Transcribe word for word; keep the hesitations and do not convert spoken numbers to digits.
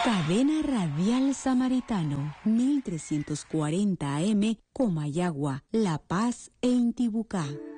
Cadena Radial Samaritano, mil trescientos cuarenta A M, Comayagua, La Paz e Intibucá.